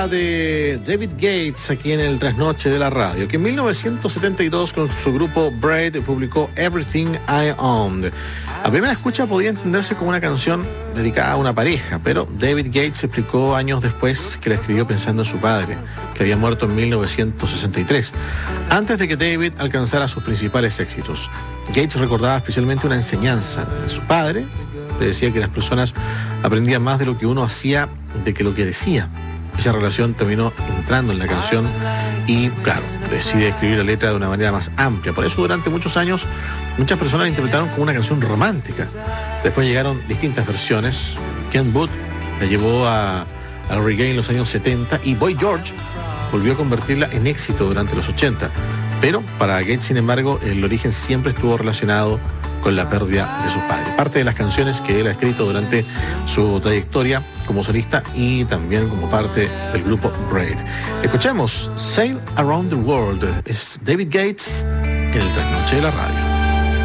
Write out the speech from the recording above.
música de David Gates aquí en el Trasnoche de la Radio, que en 1972 con su grupo Braid publicó Everything I Owned. A primera escucha podía entenderse como una canción dedicada a una pareja, pero David Gates explicó años después que la escribió pensando en su padre, que había muerto en 1963, antes de que David alcanzara sus principales éxitos. Gates recordaba especialmente una enseñanza de su padre. Le decía que las personas aprendían más de lo que uno hacía de que lo que decía. Esa relación terminó entrando en la canción y, claro, decide escribir la letra de una manera más amplia. Por eso durante muchos años muchas personas la interpretaron como una canción romántica. Después llegaron distintas versiones. Ken Boothe la llevó al reggae en los años 70 y Boy George volvió a convertirla en éxito durante los 80. Pero para Gates, sin embargo, el origen siempre estuvo relacionado con la pérdida de sus padres. Parte de las canciones que él ha escrito durante su trayectoria como solista y también como parte del grupo Braid. Escuchemos Sail Around the World. Es David Gates en el Trasnoche de la Radio.